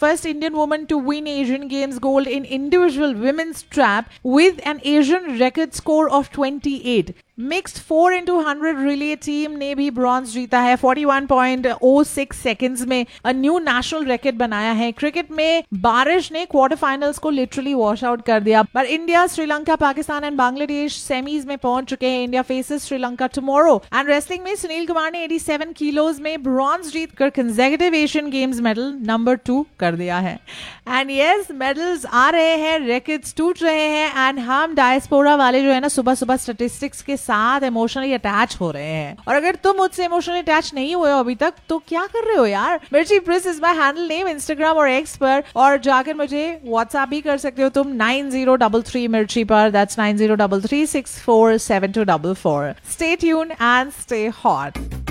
first Indian woman to win Asian Games gold in individual women's trap with an Asian record score of 28. Mixed 4x100 relay team ने भी bronze जीता है 41.06 seconds में a new national record बनाया है। Cricket में बारिश ने क्वार्टर फाइनल्स को लिटरली वॉश आउट कर दिया, पर India, Sri Lanka, Pakistan and Bangladesh semis में पहुंच चुके हैं। India faces Sri Lanka tomorrow. And wrestling में सुनील कुमार ने 87 किलोज में ब्रॉन्ज जीतकर consecutive Asian games medal number 2 कर दिया है। एंड यस, मेडल्स आ रहे हैं, रिकॉर्ड्स टूट रहे हैं एंड हम डायस्पोरा वाले जो है ना सुबह सुबह स्टैटिस्टिक्स के साथ इमोशनली अटैच हो रहे हैं। और अगर तुम मुझसे इमोशनली अटैच नहीं हुए हो अभी तक तो क्या कर रहे हो यार। मिर्ची Prince is my handle name Instagram और एक्स पर, और जाकर मुझे व्हाट्सएप भी कर सकते हो तुम 9033 मिर्ची पर। That's 9033647244। Stay tune and stay hot.